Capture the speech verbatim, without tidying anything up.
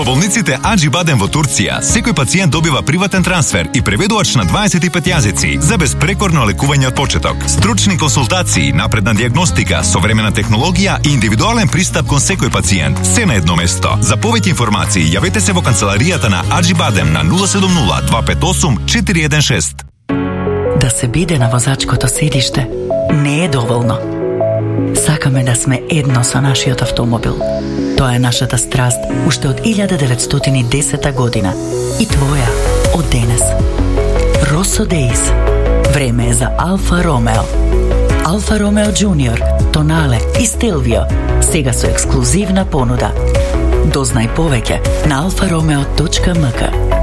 Во болниците Аџи-Бадем во Турција, секој пациент добива приватен трансфер и преведувач на дваесет и пет јазици за безпрекорно лекување од почеток. Стручни консултации, напредна дијагностика, современа технологија и индивидуален пристап кон секој пациент. Се на едно место. За повеќе информации јавете се во канцеларијата на Аџи-Бадем на нула седум нула два пет осум четири еден шест. Да се биде на возачкото седиште не е доволно. Сакаме да сме едно со нашиот автомобил. Тоа е нашата страст уште од илјада деветстотини и десета година и твоја од денес. Росо Дейс. Време е за Алфа Ромео. Алфа Ромео Джуниор, Тонале и Стилвио сега со ексклузивна понуда. Дознај повеќе на алфа ромео точка ем ка.